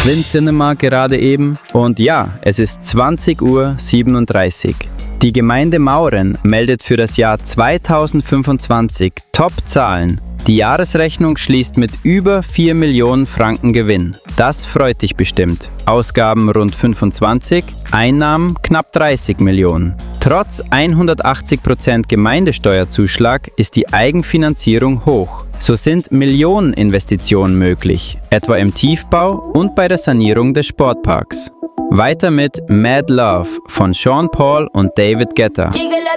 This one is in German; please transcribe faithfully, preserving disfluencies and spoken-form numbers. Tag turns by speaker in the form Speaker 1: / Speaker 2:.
Speaker 1: Quinn Cinema gerade eben. Und ja, es ist zwanzig Uhr siebenunddreißig. Die Gemeinde Mauren meldet für das Jahr zweitausendfünfundzwanzig Top-Zahlen. Die Jahresrechnung schließt mit über vier Millionen Franken Gewinn. Das freut dich bestimmt. Ausgaben rund fünfundzwanzig, Einnahmen knapp dreißig Millionen. Trotz hundertachtzig Prozent Gemeindesteuerzuschlag ist die Eigenfinanzierung hoch. So sind Millioneninvestitionen möglich, etwa im Tiefbau und bei der Sanierung des Sportparks. Weiter mit Mad Love von Sean Paul und David Guetta.